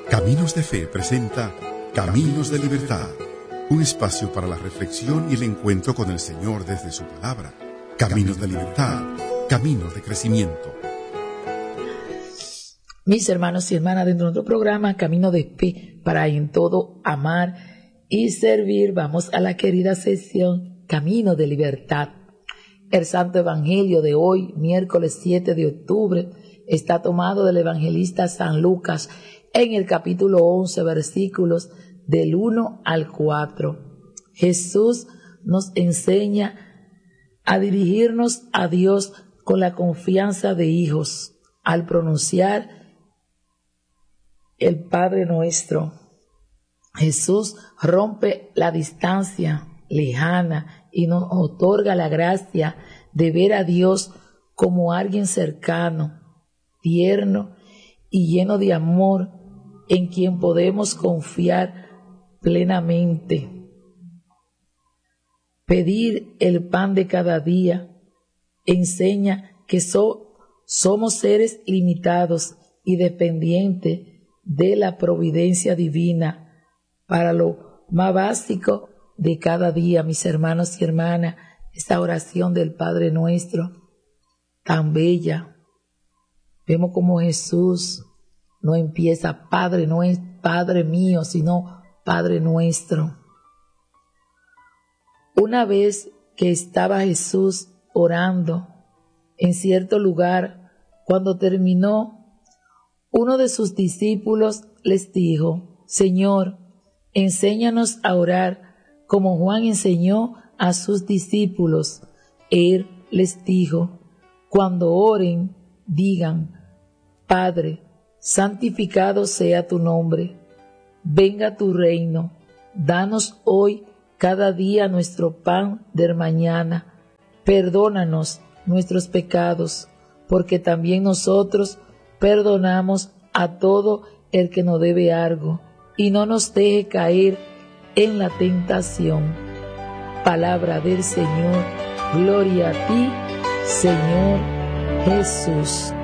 Caminos de Fe presenta Caminos de Libertad, un espacio para la reflexión y el encuentro con el Señor desde su palabra. Caminos de Libertad, caminos de crecimiento. Mis hermanos y hermanas, dentro de nuestro programa Camino de Fe para en todo amar y servir, vamos a la querida sección Camino de Libertad. El Santo Evangelio de hoy, miércoles 7 de octubre, está tomado del evangelista San Lucas en el capítulo 11, versículos del 1 al 4. Jesús nos enseña a dirigirnos a Dios con la confianza de hijos al pronunciar el Padre Nuestro. Jesús rompe la distancia lejana y nos otorga la gracia de ver a Dios como alguien cercano, tierno y lleno de amor, en quien podemos confiar plenamente. Pedir el pan de cada día enseña que somos seres limitados y dependientes de la providencia divina para lo más básico de cada día. Mis hermanos y hermanas, esta oración del Padre Nuestro tan bella. Vemos como Jesús no empieza Padre mío, sino Padre Nuestro. Una vez que estaba Jesús orando en cierto lugar, cuando terminó, uno de sus discípulos les dijo: Señor, enséñanos a orar como Juan enseñó a sus discípulos. Él les dijo: cuando oren, digan: Padre, santificado sea tu nombre, venga tu reino, danos hoy cada día nuestro pan del mañana, perdónanos nuestros pecados, porque también nosotros perdonamos a todo el que nos debe algo, y no nos deje caer en la tentación. Palabra del Señor, gloria a ti, Señor Jesús.